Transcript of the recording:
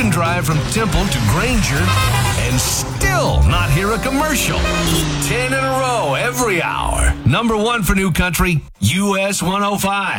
can drive from Temple to Granger and still not hear a commercial. 10 in a row every hour. Number one for New Country, US 105.